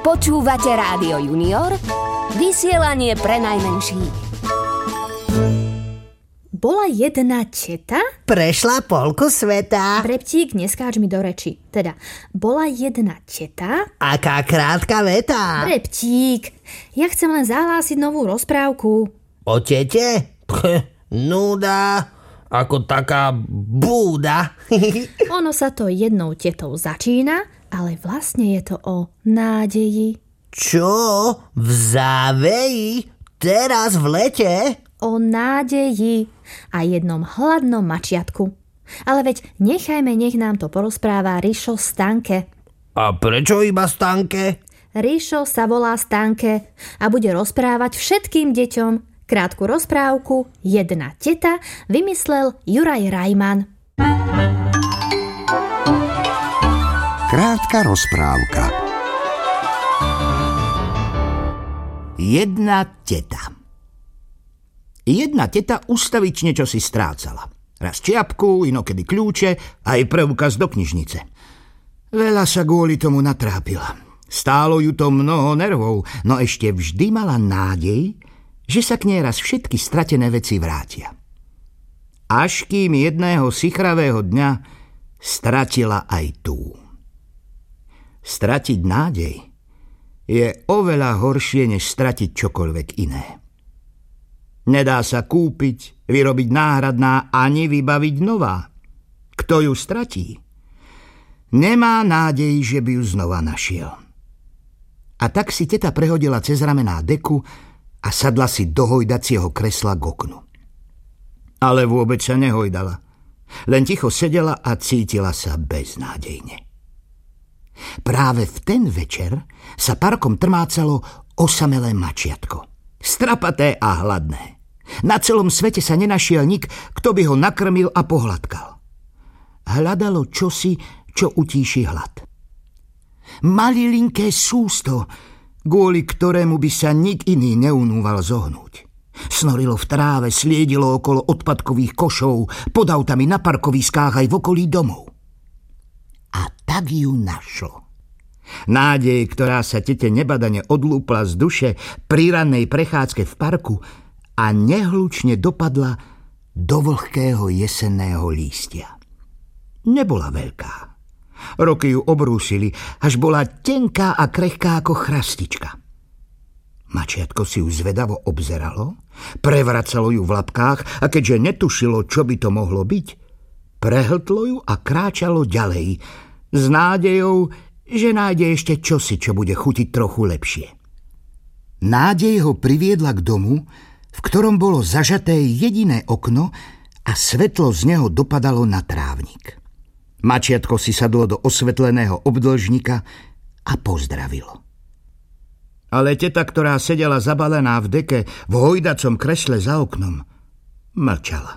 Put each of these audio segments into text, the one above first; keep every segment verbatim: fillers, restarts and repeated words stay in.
Počúvate Rádio Junior, vysielanie pre najmenších. Bola jedna teta? Prešla polku sveta. Reptík, neskáč mi do reči. Teda, bola jedna teta? Aká krátka veta. Reptík, ja chcem len zahlásiť novú rozprávku. O tete? Pch, núda, ako taká búda. Ono sa to jednou tetou začína, ale vlastne je to o nádeji. Čo? V záveji? Teraz v lete? O nádeji a jednom hladnom mačiatku. Ale veď nechajme, nech nám to porozpráva Rišo Stanke. A prečo iba Stanke? Rišo sa volá Stanke a bude rozprávať všetkým deťom. Krátku rozprávku Jedna teta vymyslel Juraj Rajman. Krátka rozprávka. Jedna teta. Jedna teta ustavične čosi strácala. Raz čiapku, inokedy kľúče, aj preukaz do knižnice. Veľa sa kvôli tomu natrápila. Stálo ju to mnoho nervov, no ešte vždy mala nádej, že sa k nej raz všetky stratené veci vrátia. Až kým jedného sichravého dňa stratila aj tú. Stratiť nádej je oveľa horšie, než stratiť čokoľvek iné. Nedá sa kúpiť, vyrobiť náhradná ani vybaviť nová. Kto ju stratí, nemá nádej, že by ju znova našiel. A tak si teta prehodila cez ramená deku a sadla si do hojdacieho kresla k oknu. Ale vôbec sa nehojdala. Len ticho sedela a cítila sa beznádejne. Práve v ten večer sa parkom trmácalo osamelé mačiatko. Strapaté a hladné. Na celom svete sa nenašiel nik, kto by ho nakrmil a pohľadkal. Hľadalo čosi, čo utíši hlad. Malilinké sústo, kvôli ktorému by sa nik iný neunúval zohnúť. Snorilo v tráve, sliedilo okolo odpadkových košov, pod autami na parkoviskách aj v okolí domov. A tak ju našlo. Nádej, ktorá sa tete nebadane odlúpla z duše pri rannej prechádzke v parku a nehlučne dopadla do vlhkého jesenného lístia. Nebola veľká. Roky ju obrúsili, až bola tenká a krehká ako chrastička. Mačiatko si ju zvedavo obzeralo, prevracalo ju v labkách a keďže netušilo, čo by to mohlo byť, prehltlo ju a kráčalo ďalej s nádejou, že nájde ešte čosi, čo bude chutiť trochu lepšie. Nádej ho priviedla k domu, v ktorom bolo zažaté jediné okno a svetlo z neho dopadalo na trávnik. Mačiatko si sadlo do osvetleného obdĺžnika a pozdravilo. Ale teta, ktorá sedela zabalená v deke v hojdacom kresle za oknom, mlčala.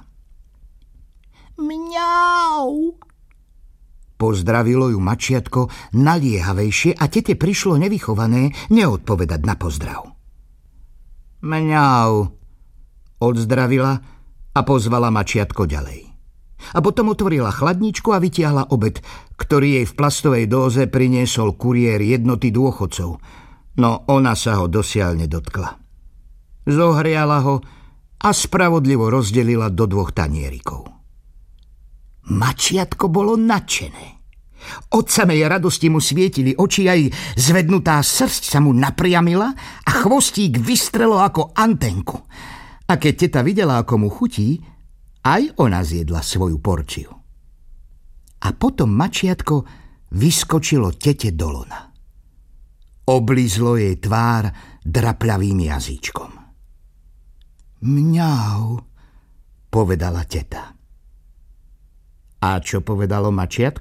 Mňau! Pozdravilo ju mačiatko naliehavejšie a tete prišlo nevychované neodpovedať na pozdrav. Mňau, odzdravila a pozvala mačiatko ďalej. A potom otvorila chladničku a vytiahla obed, ktorý jej v plastovej dóze priniesol kuriér jednoty dôchodcov, no ona sa ho dosiaľ nedotkla. Zohriala ho a spravodlivo rozdelila do dvoch tanierikov. Mačiatko bolo nadšené. Od samej radosti mu svietili oči, aj zvednutá srsť sa mu napriamila a chvostík vystrelo ako antenku. A keď teta videla, ako mu chutí, aj ona zjedla svoju porciu. A potom mačiatko vyskočilo tete do lona. Oblizlo jej tvár drapľavým jazyčkom. Mňau, povedala teta. A čo povedalo mačiatko?